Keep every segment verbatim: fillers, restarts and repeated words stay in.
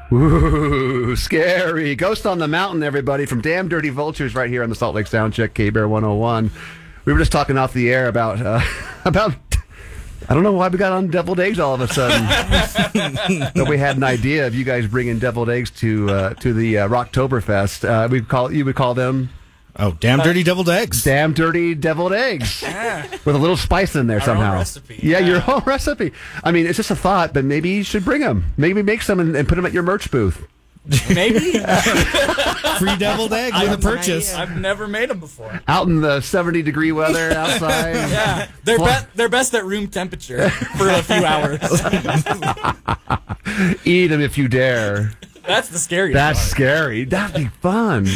Ooh, scary. Ghost on the Mountain, everybody, from Damn Dirty Vultures right here on the Salt Lake Soundcheck, K-Bear one oh one. We were just talking off the air about, uh, about I don't know why we got on deviled eggs all of a sudden. But we had an idea of you guys bringing deviled eggs to uh, to the uh, Rocktoberfest. Uh, we call You would call them... Oh, damn dirty deviled eggs. Damn dirty deviled eggs. Yeah. With a little spice in there Our somehow. own recipe. Yeah, Yeah. your whole recipe. I mean, it's just a thought, but maybe you should bring them. Maybe make some and, and put them at your merch booth. Maybe. Free deviled egg with a purchase. I've never made them before. Out in the seventy degree weather outside. Yeah, they're be- they're best at room temperature for a few hours. Eat them if you dare. That's the scariest That's part. scary. That'd be fun.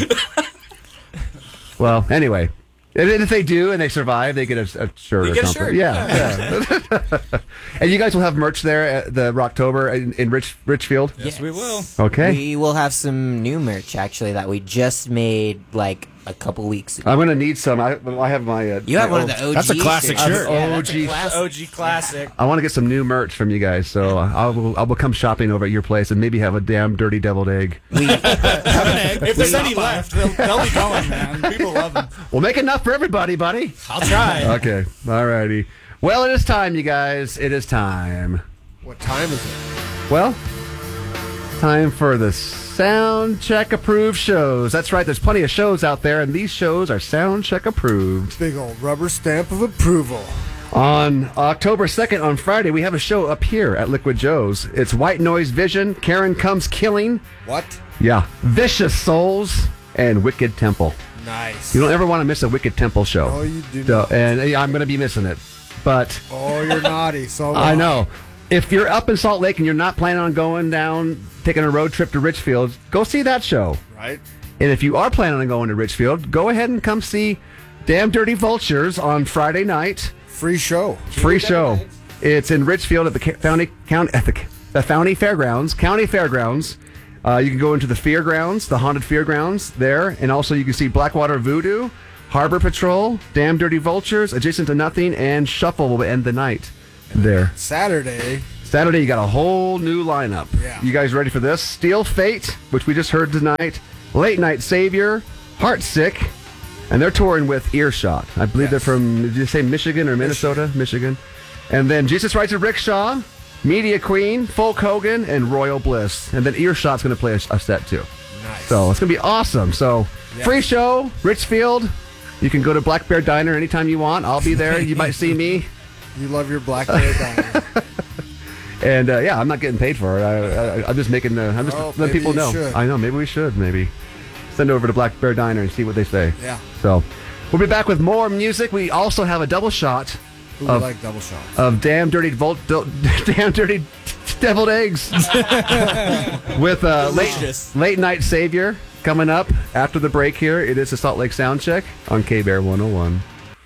Well, anyway. And if they do and they survive, they get a, a shirt We or get a something. shirt. Yeah. yeah. And you guys will have merch there at the Rocktober in, in Rich, Richfield? Yes, we will. Okay. We will have some new merch, actually, that we just made, like, a couple weeks ago. I'm going to need some. I, I have my... Uh, You have my one old- of the O G That's a classic shirts. shirt. Yeah, O that's a G. classic. O G classic. I want to get some new merch from you guys, so I will, I will come shopping over at your place and maybe have a damn dirty deviled egg. We, Have an egg. If there's any left, they'll, they'll be going, man. People love them. We'll make enough for everybody, buddy. I'll try. Okay. All righty. Well, it is time, you guys. It is time. What time is it? Well, time for the Sound Check approved shows. That's right. There's plenty of shows out there, and these shows are Sound Check approved. Big old rubber stamp of approval. On October second, on Friday, we have a show up here at Liquid Joe's. It's White Noise Vision, Karen Comes Killing, What? yeah, Vicious Souls, and Wicked Temple. Nice. You don't ever want to miss a Wicked Temple show. Oh, you do So, not. and yeah, I'm going to be missing it. But Oh, you're naughty. So I know. If you're up in Salt Lake and you're not planning on going down, taking a road trip to Richfield, go see that show. Right? And if you are planning on going to Richfield, go ahead and come see Damn Dirty Vultures on Friday night. Free show. Free show. It's in Richfield at the Ca- County County at the, the County Fairgrounds. County Fairgrounds. Uh, you can go into the Fairgrounds, the haunted Fairgrounds there, and also you can see Blackwater Voodoo, Harbor Patrol, Damn Dirty Vultures, Adjacent to Nothing, and Shuffle will end the night there. Saturday. Saturday, you got a whole new lineup. Yeah. You guys ready for this? Steel Fate, which we just heard tonight, Late Night Savior, Heartsick, and they're touring with Earshot. I believe Yes. they're from, did you say Michigan or Minnesota? Michigan. And then Jesus Rides a Rickshaw, Media Queen, Folk Hogan, and Royal Bliss. And then Earshot's going to play a, a set too. Nice. So it's going to be awesome. So Yes. free show, Richfield. You can go to Black Bear Diner anytime you want. I'll be there. You might see me. You love your Black Bear Diner. And uh, yeah, I'm not getting paid for it. I, I, I'm just making. Uh, I'm just Oh, letting maybe people you know. should. I know. Maybe we should. Maybe send over to Black Bear Diner and see what they say. Yeah. So we'll be back with more music. We also have a double shot Who of, would like double shots? of damn dirty volt, damn dirty deviled eggs with uh, late Delicious. late night savior coming up after the break. Here it is the Salt Lake Soundcheck on K-Bear one oh one.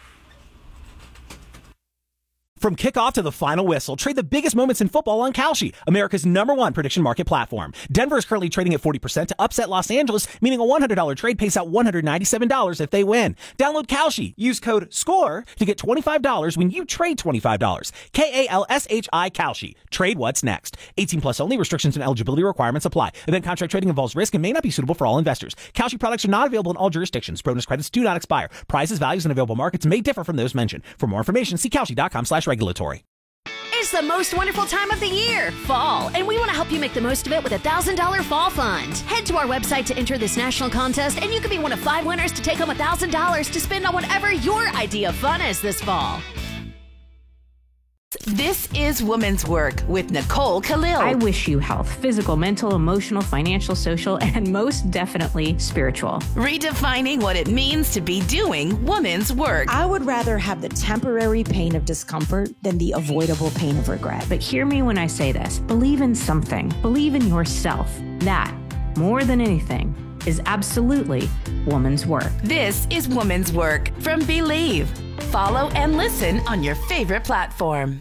From kickoff to the final whistle, trade the biggest moments in football on Kalshi, America's number one prediction market platform. Denver is currently trading at forty percent to upset Los Angeles, meaning a one hundred dollars trade pays out one hundred ninety-seven dollars if they win. Download Kalshi. Use code SCORE to get twenty-five dollars when you trade twenty-five dollars. K A L S H I Kalshi. Trade what's next. eighteen plus only. Restrictions and eligibility requirements apply. Event contract trading involves risk and may not be suitable for all investors. Kalshi products are not available in all jurisdictions. Bonus credits do not expire. Prices, values, and available markets may differ from those mentioned. For more information, see Kalshi.com slash regulatory. It's the most wonderful time of the year, fall, and we want to help you make the most of it with a one thousand dollars Fall Fund. Head to our website to enter this national contest, and you could be one of five winners to take home one thousand dollars to spend on whatever your idea of fun is this fall. This is Woman's Work with Nicole Khalil. I wish you health, physical, mental, emotional, financial, social, and most definitely spiritual. Redefining what it means to be doing woman's work. I would rather have the temporary pain of discomfort than the avoidable pain of regret. But hear me when I say this. Believe in something. Believe in yourself. That, more than anything, is absolutely woman's work. This is Woman's Work from Believe. Follow and listen on your favorite platform.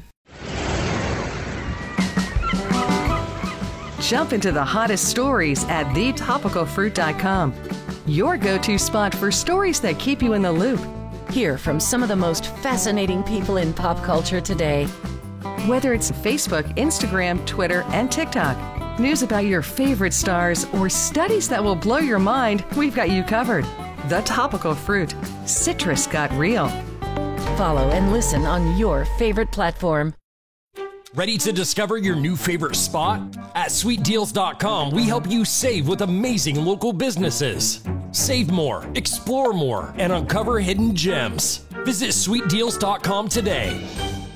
Jump into the hottest stories at the topical fruit dot com. Your go-to spot for stories that keep you in the loop. Hear from some of the most fascinating people in pop culture today. Whether it's Facebook, Instagram, Twitter, and TikTok, News about your favorite stars, or studies that will blow your mind, we've got you covered. The Topical Fruit. Citrus got real. Follow and listen on your favorite platform. Ready to discover your new favorite spot? At sweet deals dot com, we help you save with amazing local businesses. Save more, explore more, and uncover hidden gems. Visit sweet deals dot com today.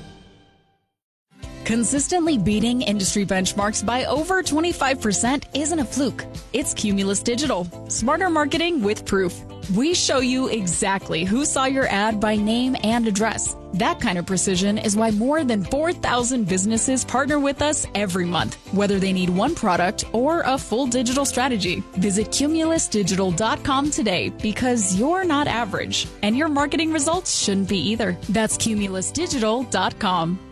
Consistently beating industry benchmarks by over twenty-five percent isn't a fluke. It's Cumulus Digital. Smarter marketing with proof. We show you exactly who saw your ad by name and address. That kind of precision is why more than four thousand businesses partner with us every month, whether they need one product or a full digital strategy. Visit cumulus digital dot com today, because you're not average, and your marketing results shouldn't be either. That's cumulus digital dot com.